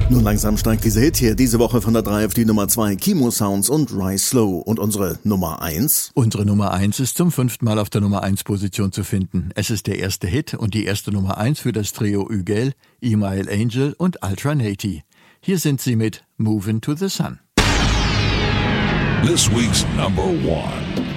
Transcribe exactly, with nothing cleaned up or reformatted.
Nun langsam steigt dieser Hit hier diese Woche von der drei auf die Nummer zwei. Kimo Sounds und Rise Slow. Und unsere Nummer eins? Unsere Nummer eins ist zum fünften Mal auf der Nummer eins Position zu finden. Es ist der erste Hit und die erste Nummer eins für das Trio Ügel, Email Angel und Ultra Nati. Hier sind sie mit Movin' to the Sun. This week's number one.